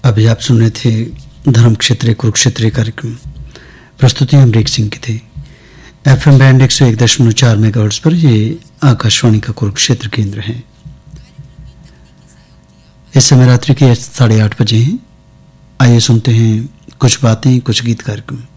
अभी आप सुन रहे थे धर्म क्षेत्रीय कुरुक्षेत्रीय कार्यक्रम। प्रस्तुति अमरीक सिंह की थी। FM बैंड 101.4 मेगाहर्ट्ज पर ये आकाशवाणी का कुरुक्षेत्र केंद्र है। इस समय रात्रि के 8:30 बजे हैं। आइए सुनते हैं कुछ बातें कुछ गीत कार्यक्रम।